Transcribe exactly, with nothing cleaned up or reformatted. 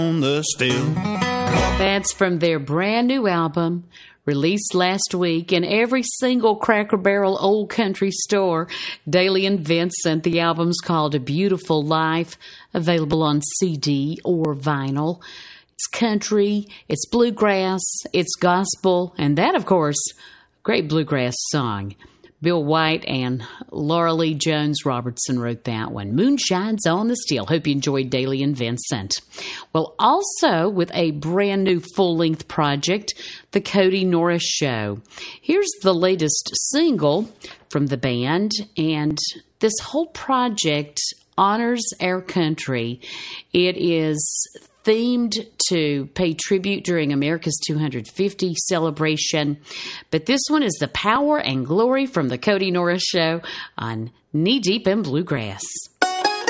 on the still. That's from their brand new album, released last week in every single Cracker Barrel Old Country store. Daly and Vincent. The album's called A Beautiful Life, available on C D or vinyl. It's country, it's bluegrass, it's gospel, and that, of course, great bluegrass song. Bill White and Laura Lee Jones Robertson wrote that one. Moonshine's on the Steel. Hope you enjoyed Daly and Vincent. Well, also with a brand new full-length project, The Cody Norris Show. Here's the latest single from the band, and this whole project honors our country. It is themed to pay tribute during America's two hundred fifty celebration. But this one is the power and glory from the Cody Norris Show on Knee Deep in Bluegrass.